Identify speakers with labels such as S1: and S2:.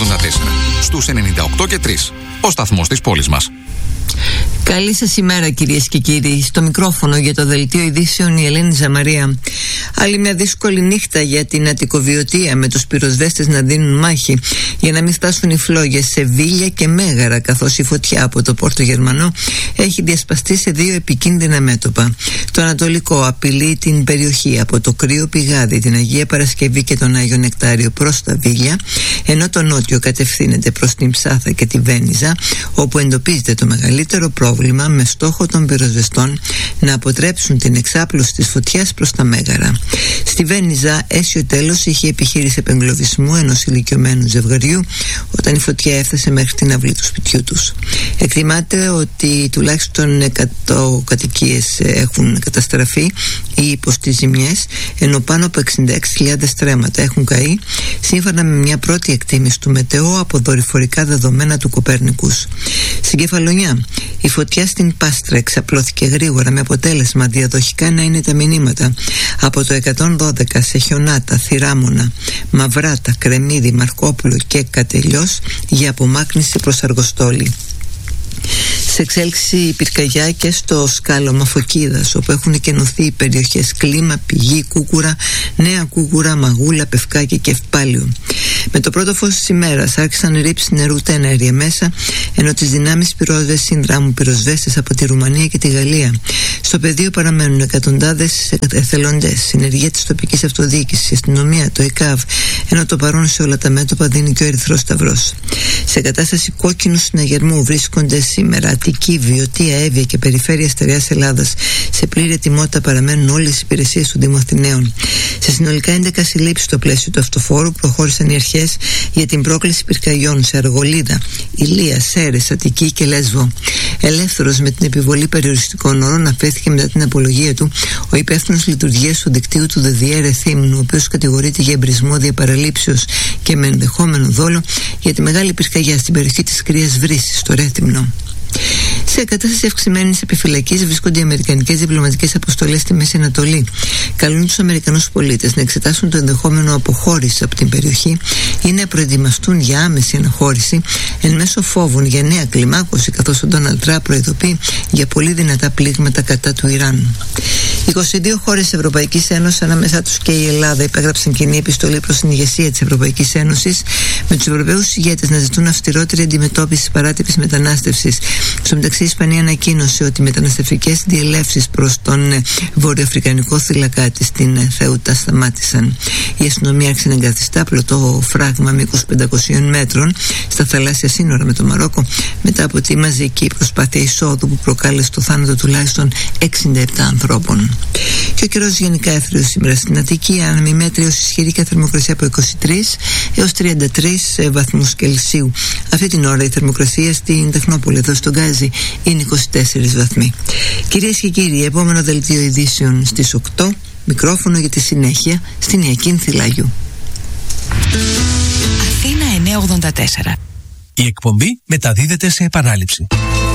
S1: στους 98 και 3. Ο σταθμός της πόλης μας.
S2: Καλή σας ημέρα κυρίες και κύριοι. Στο μικρόφωνο για το δελτίο ειδήσεων η Ελένη Ζαμαρία. Άλλη μια δύσκολη νύχτα για την Αττικοβιωτία, με τους πυροσβέστες να δίνουν μάχη για να μην φτάσουν οι φλόγες σε Βίλια και Μέγαρα, καθώς η φωτιά από το Πόρτο Γερμανό έχει διασπαστεί σε δύο επικίνδυνα μέτωπα. Το Ανατολικό απειλεί την περιοχή από το Κρύο Πηγάδι, την Αγία Παρασκευή και τον Άγιο Νεκτάριο προς τα Βίλια, ενώ το Νότιο κατευθύνεται προς την Ψάθα και τη Βένιζα, όπου εντοπίζεται το μεγαλύτερο πρόβλημα, με στόχο των πυροσβεστών να αποτρέψουν την εξάπλωση της φωτιάς προς τα Μέγαρα. Στη Βένιζα έσιο τέλος είχε επιχείρηση επεγκλωβισμού ενός ηλικιωμένου ζευγαριού όταν η φωτιά έφτασε μέχρι την αυλή του σπιτιού τους. Εκτιμάται ότι τουλάχιστον 100 κατοικίες έχουν καταστραφεί ή υποστεί ζημιές, ενώ πάνω από 66.000 στρέμματα έχουν καεί, σύμφωνα με μια πρώτη εκτίμηση του Μετεό από δορυφορικά δεδομένα του Κοπέρνικους. Στην Κεφαλονιά, η φωτιά στην Πάστρα εξαπλώθηκε γρήγορα, με αποτέλεσμα διαδοχικά να είναι τα μηνύματα από το 112 σε Χιονάτα, Θηράμονα, Μαυράτα, Κρεμμύδι, Μαρκόπουλο και Κατελιός για απομάκρυνση προς Αργοστόλη. Σε εξέλιξη η πυρκαγιά και στο σκάλωμα Φωκίδας, όπου έχουν κενωθεί οι περιοχές Κλίμα, Πηγή, Κούκουρα, Νέα Κούκουρα, Μαγούλα, Πευκάκη και Ευπάλιο. Με το πρώτο φως της ημέρας άρχισαν ρήψεις νερού τέναρια μέσα, ενώ τις δυνάμεις πυρόσβεσης συνδράμουν πυροσβέστες από τη Ρουμανία και τη Γαλλία. Στο πεδίο παραμένουν εκατοντάδες εθελοντές, συνεργεία της τοπικής αυτοδιοίκησης, η αστυνομία, το ΕΚΑΒ, ενώ το παρόν σε όλα τα μέτωπα δίνει και ο Ερυθρός Σταυρός. Σε κατάσταση κόκκινου συναγερμού βρίσκονται σήμερα Αττική, Βιωτία, Εύβοια και περιφέρεια Στερεάς Ελλάδας. Σε πλήρη ετοιμότητα παραμένουν όλες οι υπηρεσίες του Δήμου Αθηναίων. Σε συνολικά 11 συλλήψεις στο πλαίσιο του αυτοφόρου προχώρησαν οι αρχές για την πρόκληση πυρκαγιών σε Αργολίδα, Ηλία, Σέρες, Αττική και Λέσβο. Ελεύθερος με την επιβολή περιοριστικών όρων αφέθηκε μετά την απολογία του ο υπεύθυνος λειτουργίας του δικτύου του ΔΔΕ Θύμνου, ο οποίος κατηγορείται για εμπρισμό διαπαραλήψεως και με ενδεχόμενο δόλο για τη μεγάλη πυρκαγιά στην περιοχή της Κρύας Βρύσης, στο Ρέθυμνο. Σε κατάσταση αυξημένης επιφυλακής βρίσκονται οι αμερικανικές διπλωματικές αποστολές στη Μέση Ανατολή. Καλούν τους Αμερικανούς πολίτες να εξετάσουν το ενδεχόμενο αποχώρηση από την περιοχή ή να προετοιμαστούν για άμεση αναχώρηση εν μέσω φόβων για νέα κλιμάκωση, καθώς ο Ντόναλντ Τραμπ προειδοποιεί για πολύ δυνατά πλήγματα κατά του Ιράν. 22 χώρες της Ευρωπαϊκής Ένωσης, ανάμεσά τους και η Ελλάδα, υπέγραψαν κοινή επιστολή προς την ηγεσία της Ευρωπαϊκής Ένωσης, με τους Ευρωπαίους ηγέτες να ζητούν αυστηρότερη αντιμετώπιση της παράτυπης μετανάστευσης. Στο μεταξύ, η Ισπανία ανακοίνωσε ότι οι μεταναστευτικές διελεύσεις προς τον βορειοαφρικανικό θύλακά της, την Θεούτα, σταμάτησαν. Η αστυνομία άρχισε να εγκαθιστά πλωτό φράγμα μήκους 500 μέτρων στα θαλάσσια σύνορα με το Μαρόκο, μετά από τη μαζική προσπάθεια εισόδου που προκάλεσε το θάνατο τουλάχιστον 67 ανθρώπων. Και ο καιρός γενικά έθριος σήμερα στην Αττική, άνεμη μέτρια ως ισχυρή και θερμοκρασία από 23 έως 33 βαθμούς Κελσίου. Αυτή την ώρα η θερμοκρασία στην Τεχνόπολη, εδώ στον Γκάζι, είναι 24 βαθμοί. Κυρίες και κύριοι, επόμενο δελτίο ειδήσεων στις 8, μικρόφωνο για τη συνέχεια στην Ιακίν Θηλάγιου.
S3: Αθήνα 984.
S4: Η εκπομπή μεταδίδεται σε επανάληψη.